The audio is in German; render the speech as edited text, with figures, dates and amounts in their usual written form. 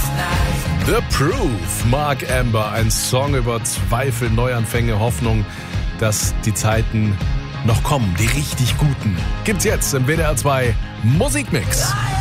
The Proof, Mark Amber, ein Song über Zweifel, Neuanfänge, Hoffnung, dass die Zeiten noch kommen, die richtig guten. Gibt's jetzt im WDR 2 Musikmix.